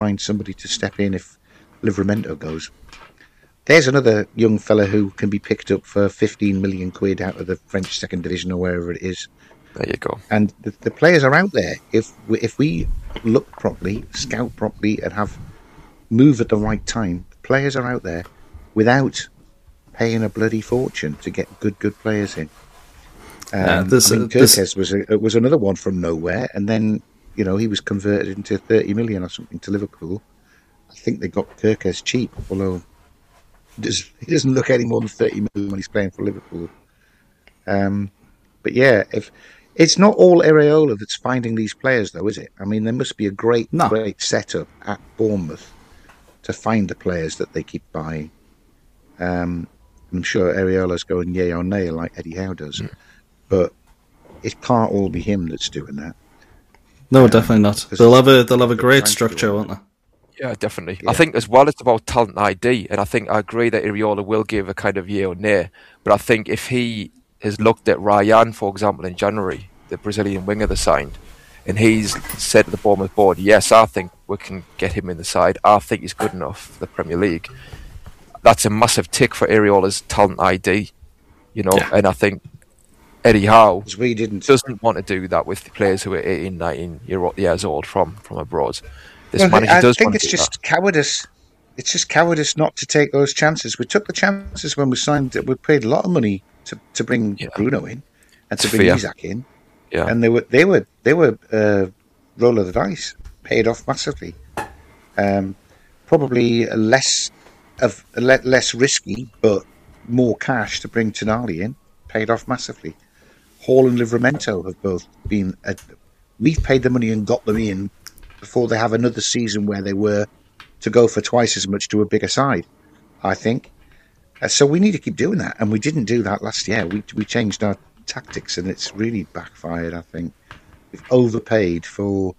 find somebody to step in if Livramento goes. There's another young fella who can be picked up for 15 million quid out of the French second division or wherever it is. There you go. And the players are out there. If we look properly, scout properly, and move at the right time, the players are out there without paying a bloody fortune to get good players in. Kirkes was another one from nowhere, and then he was converted into 30 million or something to Liverpool. I think they got Kirkes cheap, although he doesn't look any more than 30 million when he's playing for Liverpool. But yeah, if it's not all Areola that's finding these players, though, is it? I mean, there must be a great setup at Bournemouth to find the players that they keep buying. I'm sure Areola's going yay or nay like Eddie Howe does, but it can't all be him that's doing that. No, definitely not. They'll have a great structure, won't they? Yeah, definitely. Yeah. I think as well it's about talent ID, and I think I agree that Areola will give a kind of yay or nay, but I think if he has looked at Ryan, for example, in January, the Brazilian winger they signed, and he's said to the Bournemouth board, yes, I think we can get him in the side, I think he's good enough for the Premier League. That's a massive tick for Areola's talent ID, and I think Eddie Howe doesn't want to do that with players who are 18, 19 years old from abroad. I think it's just cowardice. It's just cowardice not to take those chances. We took the chances when we signed. We paid a lot of money to bring Bruno in and to bring Isak in. Yeah, and they were roll of the dice, paid off massively. Probably less risky, but more cash to bring Tonali in, paid off massively. Hall and Livramento have both been. We've paid the money and got them in before they have another season where they were to go for twice as much to a bigger side, I think. So we need to keep doing that, and we didn't do that last year. We changed our tactics, and it's really backfired, I think. We've overpaid for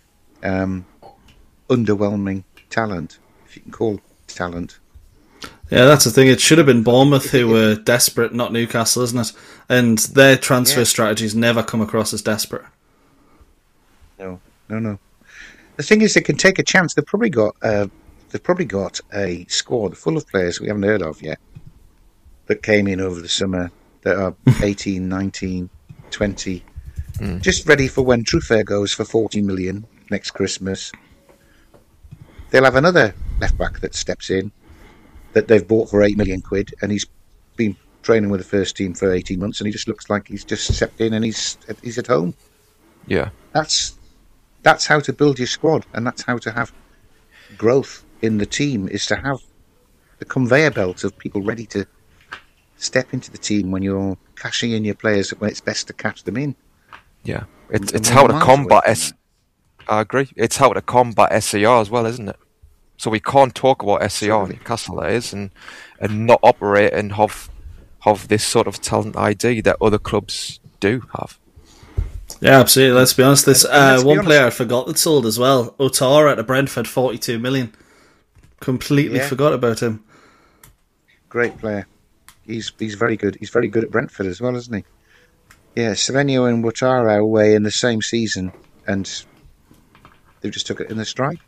underwhelming talent, if you can call it talent. Yeah, that's the thing. It should have been Bournemouth who were desperate, not Newcastle, isn't it? And their transfer strategies never come across as desperate. No. The thing is, they can take a chance. They've probably got a squad full of players we haven't heard of yet that came in over the summer that are 18, 19, 20, just ready for when Truffert goes for 40 million next Christmas. They'll have another left back that steps in that they've bought for 8 million quid, and he's been training with the first team for 18 months, and he just looks like he's just stepped in and he's at home. Yeah, that's how to build your squad, and that's how to have growth in the team, is to have the conveyor belt of people ready to step into the team when you're cashing in your players when it's best to cash them in. Yeah, it's how to combat I agree. It's how to combat SCR as well, isn't it? So we can't talk about SCR in Newcastle, that is, and not operate and have this sort of talent ID that other clubs do have. Yeah, absolutely. Let's be honest. This player I forgot that sold as well. Otara at Brentford, 42 million. Completely forgot about him. Great player. He's very good. He's very good at Brentford as well, isn't he? Yeah, Savenio and Ouattara away in the same season, and they just took it in the stride.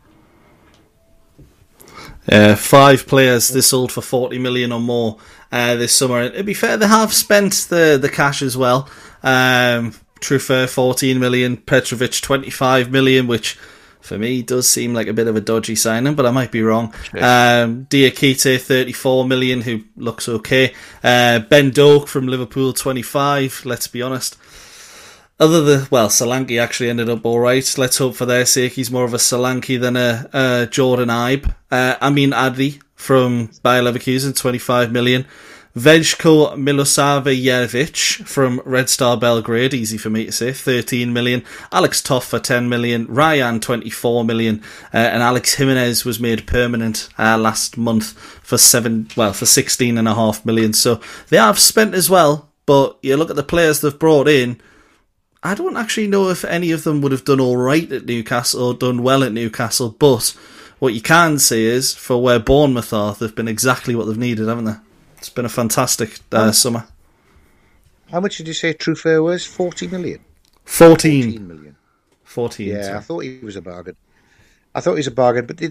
5 players they sold for 40 million or more this summer. And to be fair, they have spent the cash as well. Truffert 14 million, Petrovic 25 million, which for me does seem like a bit of a dodgy signing, but I might be wrong. Diakite 34 million, who looks okay. Ben Doak from Liverpool 25, let's be honest. Solanke actually ended up alright. Let's hope for their sake he's more of a Solanke than a Jordan Ibe. Amin Adli from Bayer Leverkusen, 25 million. Vejko Milosavljevic from Red Star Belgrade, easy for me to say, 13 million. Alex Toff for 10 million. Ryan, 24 million. And Alex Jimenez was made permanent last month for 16.5 million. So they have spent as well, but you look at the players they've brought in, I don't actually know if any of them would have done all right at Newcastle or done well at Newcastle, but what you can say is, for where Bournemouth are, they've been exactly what they've needed, haven't they? It's been a fantastic summer. How much did you say Truffert was? 40 million? 14 million. 14. Yeah, sorry. I thought he was a bargain. But